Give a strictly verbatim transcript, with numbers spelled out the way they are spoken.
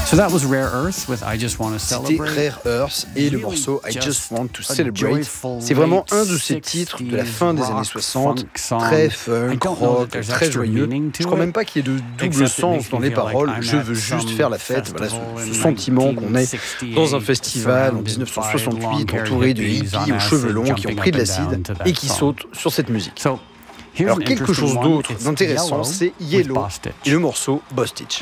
So that was Rare Earth with I Just Wanna C'était Celebrate. Rare Earth et le morceau I Just Want to Celebrate. C'est vraiment un de ces titres de la fin des années soixante, très funk, rock, très joyeux. Je crois même pas qu'il y ait de double sens dans les paroles. Je veux juste faire la fête. Voilà ce, ce sentiment qu'on est dans un festival en dix-neuf cent soixante-huit, entouré de hippies aux cheveux longs qui ont pris de l'acide et qui sautent sur cette musique. Alors quelque chose d'autre d'intéressant, c'est Yellow et le morceau Boss Stitch.